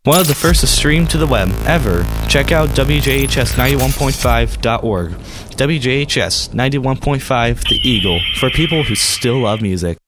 One of the first to stream to the web ever. Check out WJHS91.5.org. WJHS 91.5 The Eagle, for people who still love music.